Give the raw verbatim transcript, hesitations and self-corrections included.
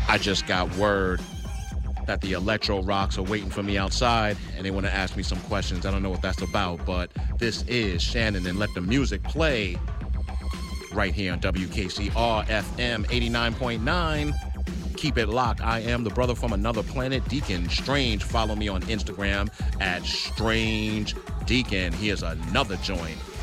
I just got word that the Electro Rocks are waiting for me outside, and they want to ask me some questions. I don't know what that's about, but this is Shannon, and let the music play right here on W K C R F M eighty-nine point nine. Keep it locked. I am the brother from another planet, Deacon Strange. Follow me on Instagram at Strange Deacon. Here's another joint